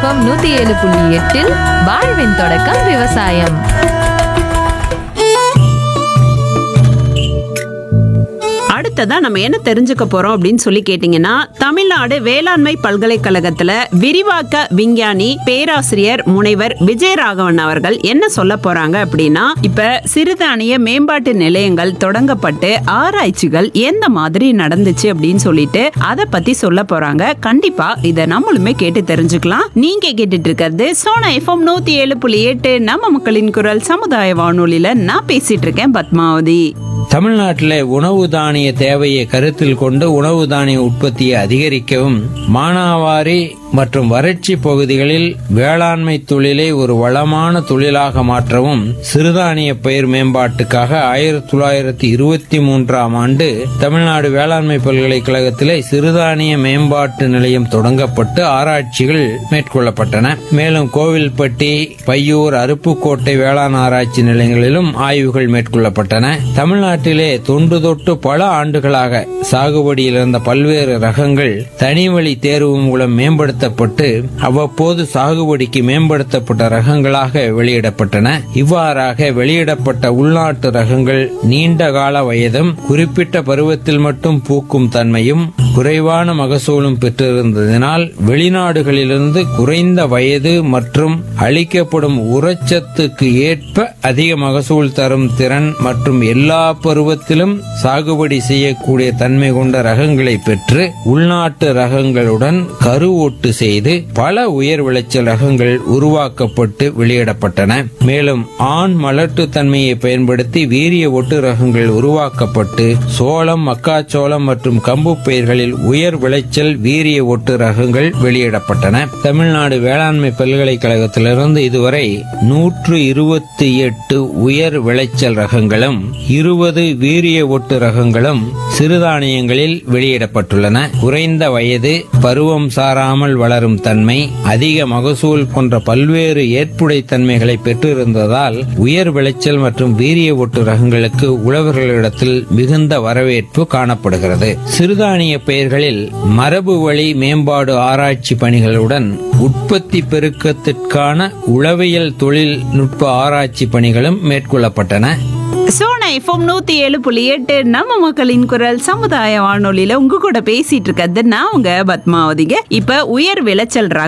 FM 107.8 வாழ்வின் தொடக்கம் விவசாயம். அடுத்ததா நம்ம என்ன தெரிஞ்சுக்க போறோம் அப்படின்னு சொல்லி கேட்டீங்கன்னா, தமிழ்நாடு வேளாண்மை பல்கலைக்கழகத்துல விரிவாக்க விஞ்ஞானி பேராசிரியர் முனைவர் விஜயராகவன் அவர்கள் என்ன சொல்ல போறாங்க அப்படின்னா, இப்ப சிறுதானிய மேம்பாட்டு நிலையங்கள் தொடங்கப்பட்டு ஆராய்ச்சிகள் எந்த மாதிரி நடந்துச்சு அப்படின்னு சொல்லிட்டு அதை பத்தி சொல்ல போறாங்க. கண்டிப்பா இதை நம்மளுமே கேட்டு தெரிஞ்சுக்கலாம். நீங்க கேட்டுட்டு இருக்கிறது சோனா எஃப்எம் 107.8 நம்ம மக்களின் குரல் சமுதாய வானொலியில நான் பேசிட்டு இருக்கேன் பத்மாவதி. தமிழ்நாட்டில் உணவு தானிய தேவையை கருத்தில் கொண்டு உணவு தானிய உற்பத்தியை அதிகரிக்கவும், மானாவாரி மற்றும் வறட்சி பகுதிகளில் வேளாண்மை தொழிலை ஒரு வளமான தொழிலாக மாற்றவும் சிறுதானிய பயிர் மேம்பாட்டுக்காக 1923ஆம் ஆண்டு தமிழ்நாடு வேளாண்மை பல்கலைக்கழகத்திலே சிறுதானிய மேம்பாட்டு நிலையம் தொடங்கப்பட்டு ஆராய்ச்சிகள் மேற்கொள்ளப்பட்டன. மேலும் கோவில்பட்டி, பையூர், அருப்புக்கோட்டை வேளாண் ஆராய்ச்சி நிலையங்களிலும் ஆய்வுகள் மேற்கொள்ளப்பட்டன. தமிழ்நாட்டிலே தொன்று தொட்டு பல ஆண்டுகளாக சாகுபடியில் இருந்த பல்வேறு ரகங்கள் தனிவழி தேர்வு மூலம் மேம்படுத்தப்பட்டு அவ்வப்போது சாகுபடிக்கு மேம்படுத்தப்பட்ட ரகங்களாக வெளியிடப்பட்டன. இவ்வாறாக வெளியிடப்பட்ட உள்நாட்டு ரகங்கள் நீண்ட கால வயதும் குறிப்பிட்ட பருவத்தில் மட்டும் பூக்கும் தன்மையும் குறைவான மகசூலும் பெற்றிருந்ததினால் வெளிநாடுகளிலிருந்து குறைந்த வயது மற்றும் அளிக்கப்படும் உரச்சத்துக்கு ஏற்ப அதிக மகசூல் தரும் திறன் மற்றும் எல்லா பருவத்திலும் சாகுபடி செய்யக்கூடிய தன்மை கொண்ட ரகங்களை பெற்று உள்நாட்டு ரகங்களுடன் கருவொட்டு செய்து பல உயர் விளைச்சல் ரகங்கள் உருவாக்கப்பட்டு வெளியிடப்பட்டன. மேலும் ஆண் மலட்டு தன்மையை பயன்படுத்தி வீரிய ஒட்டு ரகங்கள் உருவாக்கப்பட்டு சோளம், மக்காச்சோளம் மற்றும் கம்பு பயிர்களில் உயர் விளைச்சல் வீரிய ஒட்டு ரகங்கள் வெளியிடப்பட்டன. தமிழ்நாடு வேளாண்மை பல்கலைக்கழகத்திலிருந்து இதுவரை 128 உயர் விளைச்சல் ரகங்களும் 20 வீரிய ஒட்டு ரகங்களும் சிறுதானியங்களில் வெளியிடப்பட்டுள்ளன. குறைந்த வயது, பருவம் சாராமல் வளரும் தன்மை, அதிக மகசூல் போன்ற பல்வேறு ஏற்புடை தன்மைகளை பெற்றிருந்ததால் உயர் விளைச்சல் மற்றும் வீரிய ஒட்டு ரகங்களுக்கு உழவர்களிடத்தில் மிகுந்த வரவேற்பு காணப்படுகிறது. சிறுதானிய பயிர்களில் மரபு வழி மேம்பாடு ஆராய்ச்சி பணிகளுடன் உற்பத்தி பெருக்கத்திற்கான உளவியல் தொழில்நுட்ப ஆராய்ச்சி பணிகளும் மேற்கொள்ளப்பட்டன. சோனா எஃப்எம் 107.8 நம்ம மக்களின் குரல் சமுதாய வானொலியில உங்க கூட பேசிட்டு இருக்கிறது நான் உங்க பத்மாவதிங்க. இப்ப உயர் விளைச்சல்